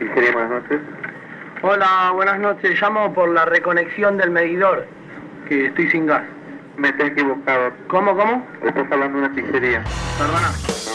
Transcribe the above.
Pizzería, buenas noches. Hola, buenas noches. Llamo por la reconexión del medidor, que estoy sin gas. Me he equivocado. ¿Cómo? Estás hablando de una pizzería. Perdona.